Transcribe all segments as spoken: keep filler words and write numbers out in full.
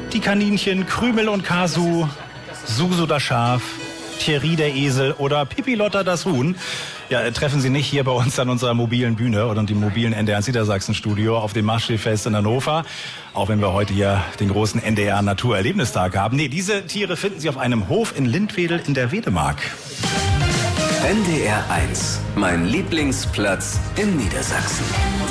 die Kaninchen Krümel und Kasu, Susu das Schaf, Thierry der Esel oder Pipilotta das Huhn. Ja, treffen Sie nicht hier bei uns an unserer mobilen Bühne oder dem mobilen N D R Niedersachsen-Studio auf dem Maschsee-Fest in Hannover. Auch wenn wir heute hier den großen N D R Naturerlebnistag haben. Nee, diese Tiere finden Sie auf einem Hof in Lindwedel in der Wedemark. N D R eins, mein Lieblingsplatz in Niedersachsen.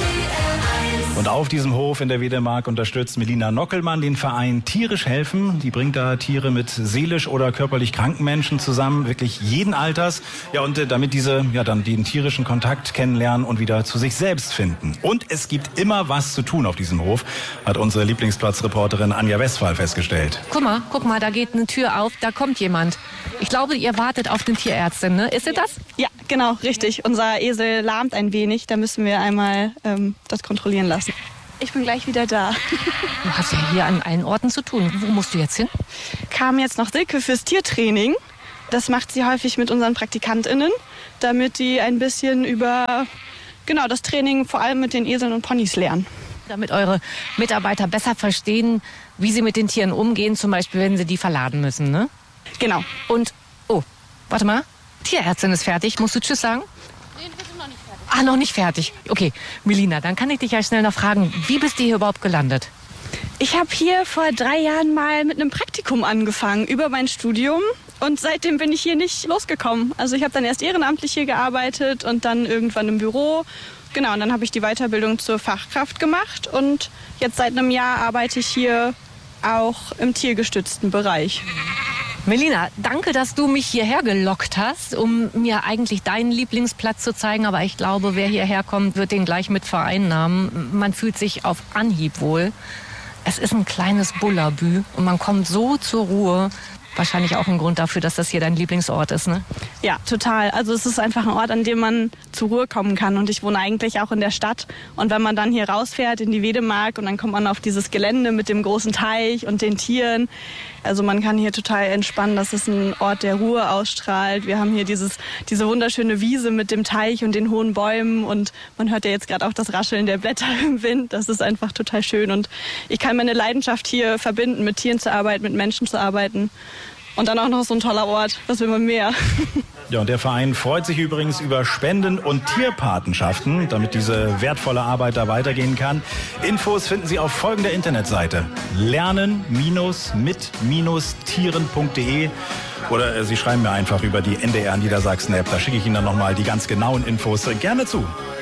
Und auf diesem Hof in der Wedemark unterstützt Melina Nockelmann den Verein Tierisch helfen. Die bringt da Tiere mit seelisch oder körperlich kranken Menschen zusammen, wirklich jeden Alters. Ja, und äh, damit diese ja dann den tierischen Kontakt kennenlernen und wieder zu sich selbst finden. Und es gibt immer was zu tun auf diesem Hof, hat unsere Lieblingsplatzreporterin Anja Westphal festgestellt. Guck mal, guck mal, da geht eine Tür auf, da kommt jemand. Ich glaube, ihr wartet auf den Tierärztin, ne? Ist sie das? Ja, genau, richtig. Unser Esel lahmt ein wenig, da müssen wir einmal ähm, das kontrollieren lassen. Ich bin gleich wieder da. Du hast ja hier an allen Orten zu tun. Wo musst du jetzt hin? Kam jetzt noch Silke fürs Tiertraining. Das macht sie häufig mit unseren PraktikantInnen, damit die ein bisschen über genau das Training vor allem mit den Eseln und Ponys lernen. Damit eure Mitarbeiter besser verstehen, wie sie mit den Tieren umgehen, zum Beispiel, wenn sie die verladen müssen, ne? Genau. Und, oh, warte mal, Tierärztin ist fertig. Musst du Tschüss sagen? Nee, wir sind noch nicht fertig. Ah, noch nicht fertig. Okay, Melina, dann kann ich dich ja schnell noch fragen, wie bist du hier überhaupt gelandet? Ich habe hier vor drei Jahren mal mit einem Praktikum angefangen über mein Studium und seitdem bin ich hier nicht losgekommen. Also ich habe dann erst ehrenamtlich hier gearbeitet und dann irgendwann im Büro. Genau, und dann habe ich die Weiterbildung zur Fachkraft gemacht und jetzt seit einem Jahr arbeite ich hier auch im tiergestützten Bereich. Melina, danke, dass du mich hierher gelockt hast, um mir eigentlich deinen Lieblingsplatz zu zeigen. Aber ich glaube, wer hierher kommt, wird den gleich mit vereinnahmen. Man fühlt sich auf Anhieb wohl. Es ist ein kleines Bullabü und man kommt so zur Ruhe. Wahrscheinlich auch ein Grund dafür, dass das hier dein Lieblingsort ist, ne? Ja, total. Also es ist einfach ein Ort, an dem man zur Ruhe kommen kann. Und ich wohne eigentlich auch in der Stadt. Und wenn man dann hier rausfährt in die Wedemark und dann kommt man auf dieses Gelände mit dem großen Teich und den Tieren. Also man kann hier total entspannen. Das ist ein Ort, der Ruhe ausstrahlt. Wir haben hier dieses, diese wunderschöne Wiese mit dem Teich und den hohen Bäumen. Und man hört ja jetzt gerade auch das Rascheln der Blätter im Wind. Das ist einfach total schön. Und ich kann meine Leidenschaft hier verbinden, mit Tieren zu arbeiten, mit Menschen zu arbeiten. Und dann auch noch so ein toller Ort. Was will man mehr? Ja, und der Verein freut sich übrigens über Spenden und Tierpatenschaften, damit diese wertvolle Arbeit da weitergehen kann. Infos finden Sie auf folgender Internetseite: lernen mit tieren punkt de oder Sie schreiben mir einfach über die N D R Niedersachsen App. Da schicke ich Ihnen dann nochmal die ganz genauen Infos gerne zu.